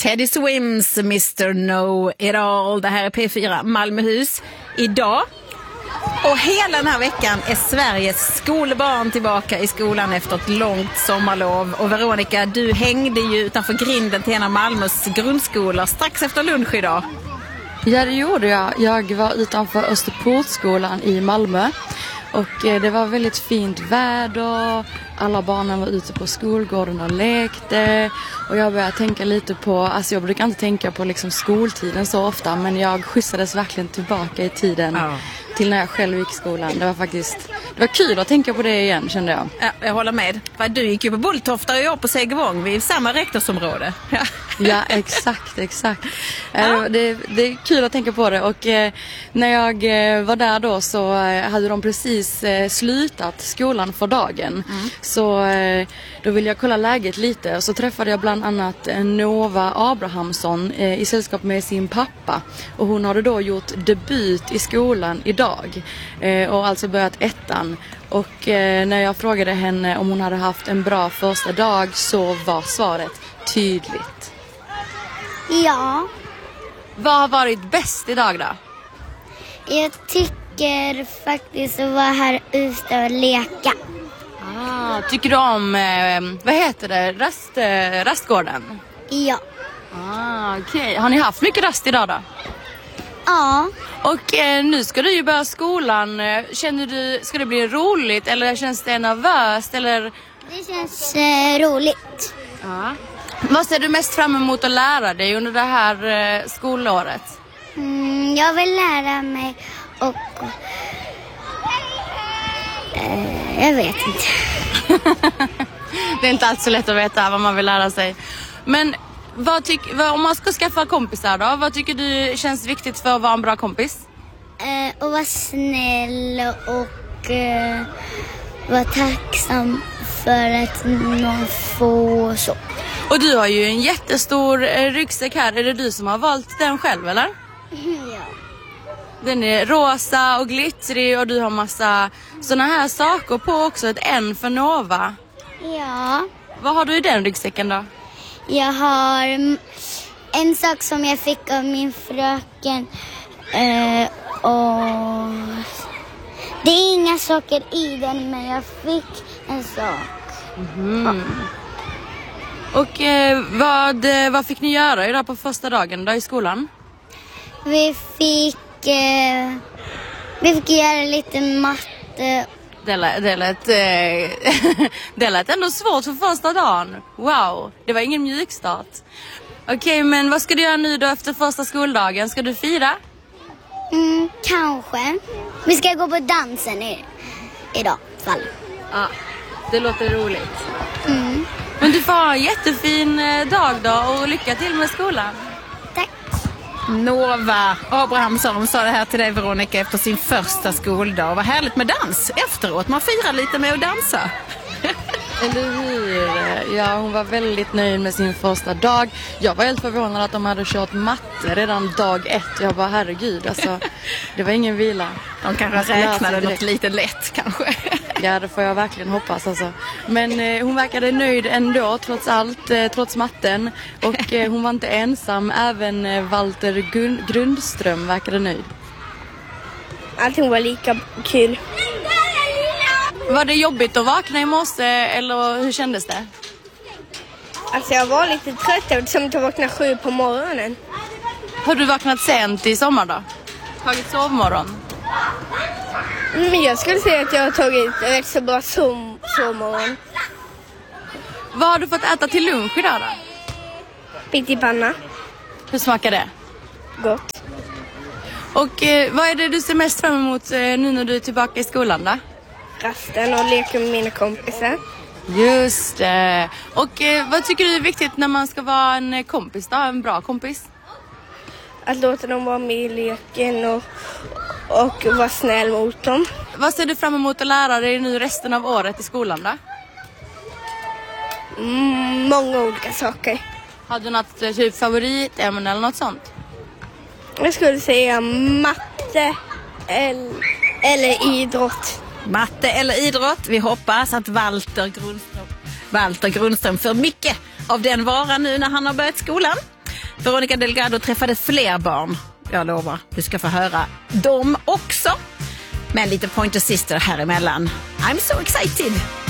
Teddy Swims, Mr. Know It All. Det här är P4 Malmöhus. Idag och hela den här veckan är Sveriges skolbarn tillbaka i skolan efter ett långt sommarlov. Och Veronica, du hängde ju utanför grinden till en av Malmös grundskolor strax efter lunch idag. Ja, det gjorde jag. Jag var utanför Österportskolan i Malmö. Och det var väldigt fint väder. Alla barnen var ute på skolgården och lekte. Och jag började tänka lite på, alltså jag brukar inte tänka på liksom skoltiden så ofta. Men jag skjutsades verkligen tillbaka i tiden till när jag själv gick i skolan. Det var kul att tänka på det igen, kände jag. Ja, jag håller med. Du gick ju på Bulltofta och jag på Segevång. Vi är i samma rektorsområde. Ja, exakt. Ja. Det är kul att tänka på det. Och när jag var där så hade de precis slutat skolan för dagen. Så då ville jag kolla läget lite. Och så träffade jag bland annat Nova Abrahamsson i sällskap med sin pappa. Och hon hade då gjort debut i skolan idag. Och alltså börjat ettan. Och när jag frågade henne om hon hade haft en bra första dag så var svaret tydligt. Ja. Vad har varit bäst idag då? Jag tycker faktiskt att vara här ute och leka. Tycker du om, vad heter det, rastgården? Ja. Okej. Har ni haft mycket rast idag då? Ja. Och nu ska du ju börja skolan. Ska det bli roligt eller känns det nervöst? Eller? Det känns roligt. Ja. Vad ser du mest fram emot att lära dig under det här skolåret? Jag vill lära mig och... jag vet inte. Det är inte alls så lätt att veta vad man vill lära sig. Men om man ska skaffa kompisar då, vad tycker du känns viktigt för att vara en bra kompis? Att vara snäll och vara tacksam för att någon får så. Och du har ju en jättestor ryggsäck här. Är det du som har valt den själv, eller? Ja. Den är rosa och glittrig och du har massa såna här saker på också. Ett N för Nova. Ja. Vad har du i den ryggsäcken då? Jag har en sak som jag fick av min fröken. Och det är inga saker i den, men jag fick en sak. Och vad fick ni göra idag på första dagen då i skolan? Vi fick göra lite matte. Det lät ändå svårt för första dagen. Wow, det var ingen mjukstart. Okej, men vad ska du göra nu då efter första skoldagen? Ska du fira? Kanske. Vi ska gå på dansen idag. Ja, det låter roligt. Men du får ha en jättefin dag då och lycka till med skolan. Tack. Nova Abrahamsson sa det här till dig, Veronica, efter sin första skoldag. Vad härligt med dans efteråt. Man firar lite med att dansa. Eller hur? Ja, hon var väldigt nöjd med sin första dag. Jag var helt förvånad att de hade kört matte redan dag 1. Jag bara, herregud, alltså, det var ingen vila. De kanske räknade något lite lätt, kanske. Ja, det får jag verkligen hoppas. Alltså. Men hon verkade nöjd ändå, trots allt, trots matten. Och hon var inte ensam. Även Walter Grundström verkade nöjd. Allting var lika kul. Var det jobbigt att vakna i morse eller hur kändes det? Alltså jag var lite trött eftersom jag vaknade 7 på morgonen. Har du vaknat sent i sommar då? Tagit sovmorgon? Men jag skulle säga att jag har tagit rätt så bra sovmorgon. Vad har du fått äta till lunch idag då? Pyttipanna. Hur smakar det? Gott. Och vad är det du ser mest fram emot nu när du är tillbaka i skolan då? Rasten och leka med mina kompisar. Just det. Och vad tycker du är viktigt när man ska vara en kompis då? En bra kompis? Att låta dem vara med i leken och vara snäll mot dem. Vad ser du fram emot att lära dig nu resten av året i skolan då? Många olika saker. Har du något typ favoritämne eller något sånt? Jag skulle säga matte eller idrott. Matte eller idrott. Vi hoppas att Walter Grundström får mycket av den varan nu när han har börjat skolan. Veronica Delgado träffade fler barn. Jag lovar, du ska få höra dem också. Men lite Pointer Sister här emellan. I'm so excited!